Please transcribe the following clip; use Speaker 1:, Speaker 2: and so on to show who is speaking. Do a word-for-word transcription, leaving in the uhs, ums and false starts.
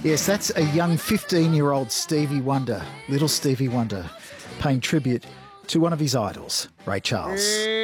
Speaker 1: Yes, that's a young fifteen-year-old Stevie Wonder, little Stevie Wonder, paying tribute to one of his idols, Ray Charles.